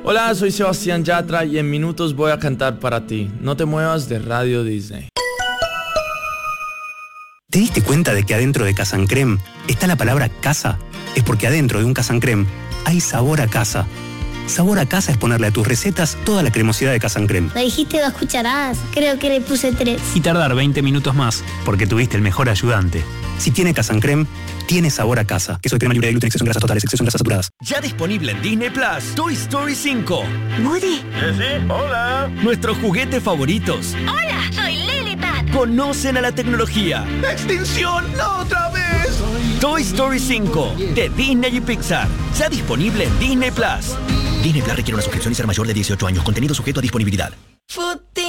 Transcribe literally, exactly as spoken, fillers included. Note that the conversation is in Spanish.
Hola, soy Sebastián Yatra y en minutos voy a cantar para ti. No te muevas de Radio Disney. ¿Te diste cuenta de que adentro de Casa Creme está la palabra casa? Es porque adentro de un Casa Creme hay sabor a casa. Sabor a casa es ponerle a tus recetas toda la cremosidad de Casa Creme. Me dijiste dos cucharadas, creo que le puse tres. Y tardar veinte minutos más, porque tuviste el mejor ayudante. Si tiene Casa Creme, tiene sabor a casa. Queso de crema libre de gluten, exceso en grasas totales, exceso en grasas saturadas. Ya disponible en Disney Plus, Toy Story cinco. ¿Woody? ¿Sí, sí? Hola. Nuestros juguetes favoritos. Hola, soy Liliput. Conocen a la tecnología. ¡Extinción! ¡No otra vez! Toy Story cinco, de Disney y Pixar. Ya disponible en Disney Plus. Disney Plus requiere una suscripción y ser mayor de dieciocho años. Contenido sujeto a disponibilidad.